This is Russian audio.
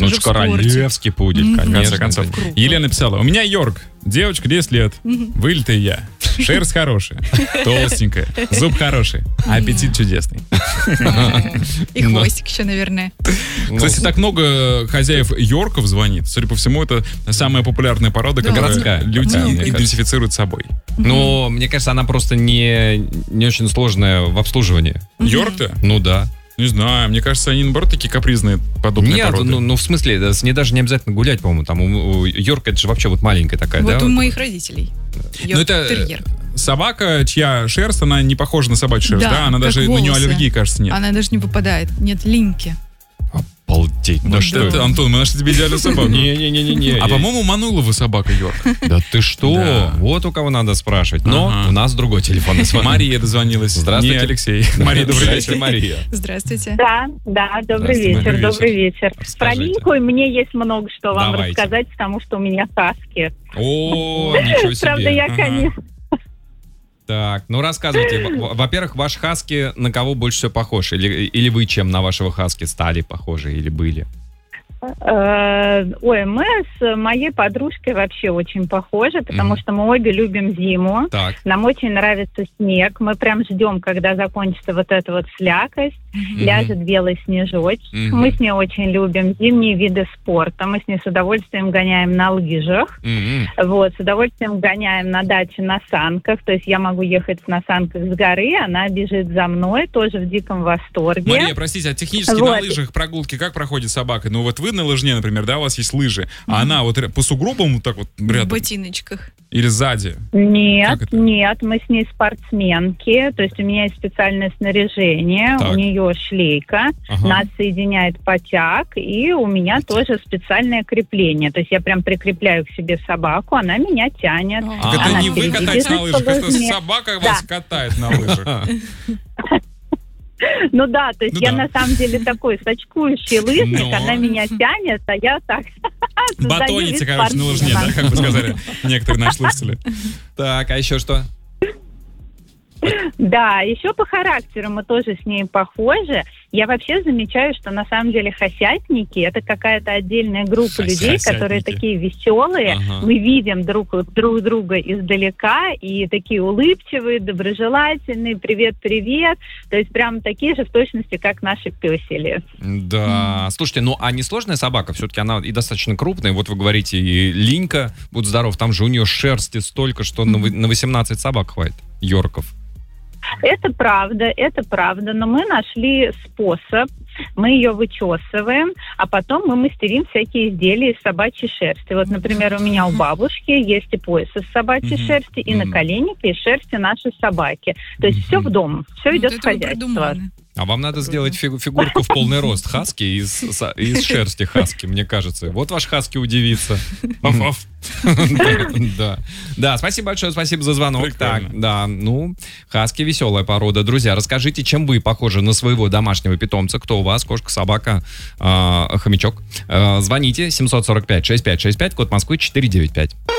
Ну, ж королевский пудель, конечно. В конце концов. Елена писала: у меня Йорк, девочка 10 лет, вылитый я, шерсть хорошая, толстенькая, зуб хороший, аппетит чудесный. И хвостик еще, наверное. Кстати, так много хозяев Йорков звонит. Судя по всему, это самая популярная порода, которую люди идентифицируют с собой. Но мне кажется, она просто не очень сложная в обслуживании. Йорк-то? Ну да. Не знаю, мне кажется, они, наоборот, такие капризные, подобные породы. Нет, ну в смысле, с ней даже не обязательно гулять, по-моему. Там у Йорка это же вообще вот маленькая такая, вот да? Вот у моих родителей. Йорк-терьер. Собака, чья шерсть, она не похожа на собачью шерсть, да? Она даже, на нее аллергии, кажется, нет. Она даже не выпадает, нет линьки. Обалдеть, да что это? Антон, мы нашли тебе идеальную собаку. Не-не-не. А по-моему, Манулова собака Йорк. Да ты что? Вот у кого надо спрашивать. Но у нас другой телефон. Мария дозвонилась. Здравствуйте. Не Алексей. Мария, добрый вечер. Мария. Здравствуйте. Да, добрый вечер. Про Линку мне есть много что вам рассказать, потому что у меня хаски. О, ничего себе. Правда, я, конечно... Так, ну рассказывайте. Во-первых, ваш хаски на кого больше всего похож? Или вы чем на вашего хаски стали похожи или были? Ой, мы с моей подружкой вообще очень похожи, потому что мы обе любим зиму. Так. Нам очень нравится снег. Мы прям ждем, когда закончится вот эта вот слякость, ляжет белый снежочек. Мы с ней очень любим зимние виды спорта. Мы с ней с удовольствием гоняем на лыжах. Вот, с удовольствием гоняем на даче на санках. То есть я могу ехать на санках с горы, она бежит за мной, тоже в диком восторге. Мария, простите, а технически на лыжах прогулки как проходит собака? Ну вот вы на лыжне, например, да, у вас есть лыжи, а она вот по сугробам вот так вот рядом? В ботиночках. Или сзади? Нет, мы с ней спортсменки, то есть у меня есть специальное снаряжение, у нее шлейка, нас соединяет потяг, и у меня тоже специальное крепление, то есть я прям прикрепляю к себе собаку, она меня тянет. Так это не вы катаетесь на лыжах, это собака вас катает на лыжах. Ну да, то есть я на самом деле такой сачкующий лыжник, она меня тянет, а я так... Батоните, короче, на лыжне, да, как бы сказали некоторые наши слушатели. Так, а еще что? Да, еще по характеру мы тоже с ней похожи. Я вообще замечаю, что на самом деле хасятники — это какая-то отдельная группа людей, которые такие веселые. Мы видим друг друга издалека и такие улыбчивые, доброжелательные, привет-привет. То есть прям такие же в точности, как наши пёсели. Да, слушайте, ну а не сложная собака? Все-таки она и достаточно крупная. Вот вы говорите, и Линька, будь здоров, там же у нее шерсти столько, что на 18 собак хватит, Йорков. Это правда, но мы нашли способ, мы ее вычесываем, а потом мы мастерим всякие изделия из собачьей шерсти. Вот, например, у меня у бабушки есть и пояс из собачьей шерсти, и наколенник из шерсти нашей собаки. То есть все в дом, все идет в хозяйство. А вам надо сделать фигурку в полный рост хаски из шерсти хаски, мне кажется. Вот ваш хаски удивится. Да, спасибо большое, спасибо за звонок. Так, да, ну, хаски веселая порода. Друзья, расскажите, чем вы похожи на своего домашнего питомца? Кто у вас? Кошка, собака, хомячок? Звоните 745-6565, код Москвы 495.